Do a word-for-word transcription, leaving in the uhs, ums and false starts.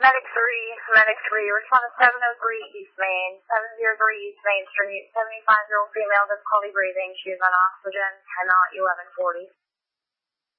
Medic three, Medic three, respond to seven oh three East Main, seven oh three East Main Street, seventy-five-year-old female, difficulty breathing, she is on oxygen, ten eleven forty.